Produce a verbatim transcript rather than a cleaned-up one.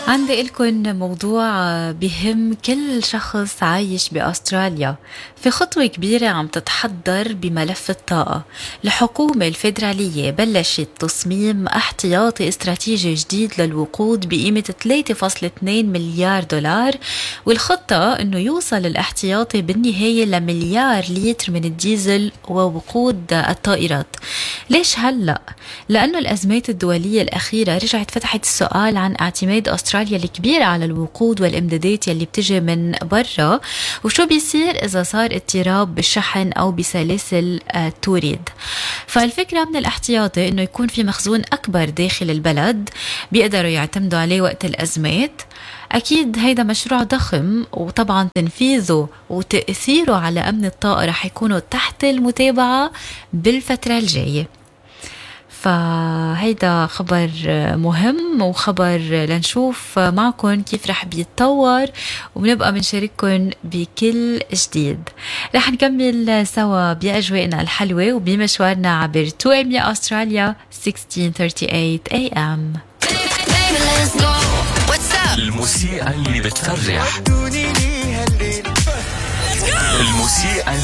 عندي لكم موضوع بهم كل شخص عايش بأستراليا. في خطوة كبيرة عم تتحضر بملف الطاقة. الحكومة الفيدرالية بلشت تصميم احتياطي استراتيجي جديد للوقود بقيمة ثلاثة فاصلة اثنين مليار دولار، والخطة انه يوصل الاحتياطي بالنهاية لمليار لتر من الديزل ووقود الطائرات. ليش هلأ؟ لأنه الأزمات الدولية الأخيرة رجعت فتحت السؤال عن اعتماد أستراليا الكبير على الوقود والإمدادات يلي بتجي من برا، وشو بيصير إذا صار اضطراب بالشحن أو بسلاسل التوريد. فالفكرة من الاحتياطي إنه يكون في مخزون أكبر داخل البلد بيقدروا يعتمدوا عليه وقت الأزمات. أكيد هيدا مشروع ضخم، وطبعا تنفيذه وتأثيره على أمن الطاقة رح يكونوا تحت المتابعة بالفترة الجاية. فهيدا خبر مهم وخبر لنشوف معكم كيف رح بيتطور، وبنبقى منشارككم بكل جديد. رح نكمل سوا بأجواءنا الحلوة وبمشوارنا عبر تو إم إي أستراليا ستة عشر ثلاثة وثلاثين إيه إم. الموسيقى اللي بتفرح، الموسيقى